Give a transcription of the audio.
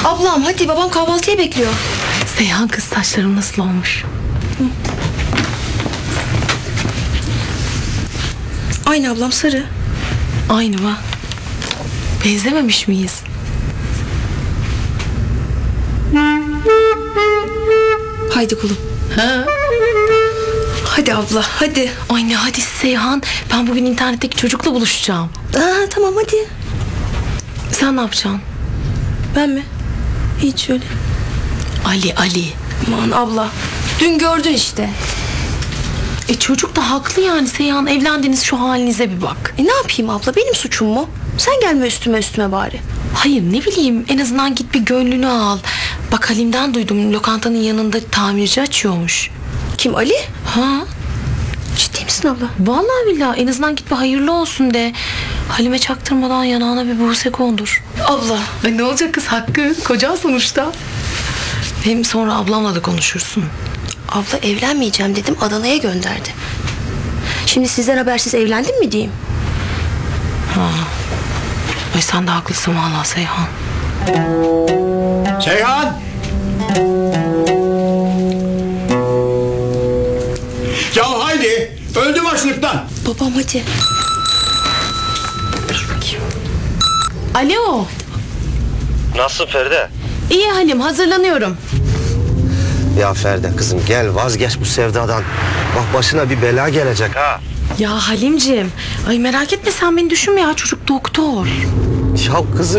Ablam hadi, babam kahvaltıya bekliyor. Seyhan kız, saçlarım nasıl olmuş? Aynı ablam, sarı. Aynı mı? Benzememiş miyiz? Haydi kulum. Ha? Hadi abla hadi. Ay ne hadi Seyhan. Ben bugün internetteki çocukla buluşacağım. Tamam hadi. Sen ne yapacaksın? Ben mi? Hiç öyle. Ali. Aman abla. Dün gördün işte. Çocuk da haklı yani Seyhan. Evlendiğiniz şu halinize bir bak. Ne yapayım abla, benim suçum mu? Sen gelme üstüme bari. Hayır ne bileyim, en azından git bir gönlünü al. Bak Halim'den duydum, lokantanın yanında tamirci açıyormuş. Kim, Ali? Ha? Ciddi misin abla? Vallahi billahi, en azından git bir hayırlı olsun de. Halim'e çaktırmadan yanağına bir buse kondur. Abla. Ne olacak kız, hakkı kocan sonuçta. Hem sonra ablamla da konuşursun. Abla evlenmeyeceğim dedim, Adana'ya gönderdi. Şimdi sizden habersiz evlendim mi diyeyim? Ay sen de haklısın vallahi Seyhan. Seyhan! Ya haydi! Öldüm açlıktan. Babam hadi. Alo. Nasıl Feride? İyi Halim, hazırlanıyorum. Ya Feride kızım gel vazgeç bu sevdadan. Bak başına bir bela gelecek ha. Ya Halimciğim, ay merak etme sen, beni düşünme ya, çocuk doktor. Ya kızım